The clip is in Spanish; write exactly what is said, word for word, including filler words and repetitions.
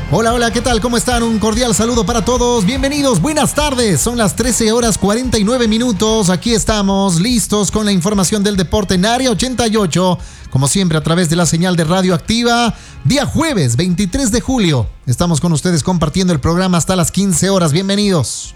Hola, hola, ¿qué tal? ¿Cómo están? Un cordial saludo para todos. Bienvenidos, buenas tardes. Son las trece horas cuarenta y nueve minutos. Aquí estamos listos con la información del deporte en Área ochenta y ocho. Como siempre, a través de la señal de Radio Activa. Día jueves, veintitrés de julio. Estamos con ustedes compartiendo el programa hasta las quince horas. Bienvenidos.